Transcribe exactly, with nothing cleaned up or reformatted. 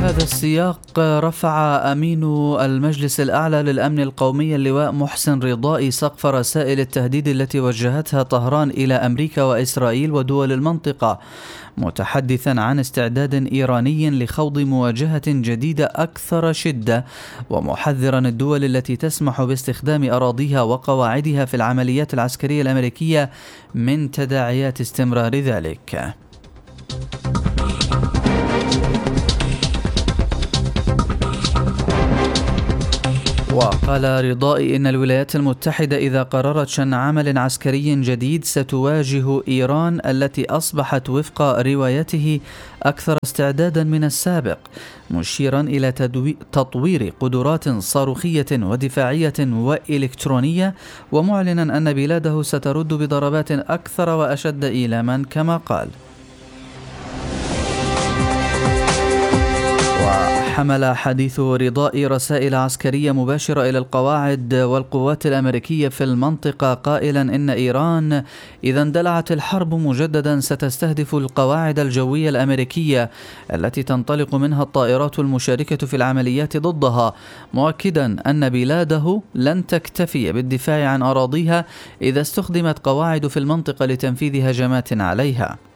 هذا السياق رفع أمين المجلس الأعلى للأمن القومي اللواء محسن رضائي سقف رسائل التهديد التي وجهتها طهران إلى أمريكا وإسرائيل ودول المنطقة، متحدثا عن استعداد إيراني لخوض مواجهة جديدة أكثر شدة، ومحذرا الدول التي تسمح باستخدام أراضيها وقواعدها في العمليات العسكرية الأمريكية من تداعيات استمرار ذلك. وقال رضائي إن الولايات المتحدة إذا قررت شن عمل عسكري جديد ستواجه إيران التي أصبحت وفق روايته أكثر استعدادا من السابق، مشيرا إلى تطوير قدرات صاروخية ودفاعية وإلكترونية، ومعلنا أن بلاده سترد بضربات أكثر وأشد إيلاما كما قال. حمل حديث رضائي رسائل عسكرية مباشرة إلى القواعد والقوات الأمريكية في المنطقة، قائلا إن إيران إذا اندلعت الحرب مجددا ستستهدف القواعد الجوية الأمريكية التي تنطلق منها الطائرات المشاركة في العمليات ضدها، مؤكدا أن بلاده لن تكتفي بالدفاع عن أراضيها إذا استخدمت قواعد في المنطقة لتنفيذ هجمات عليها.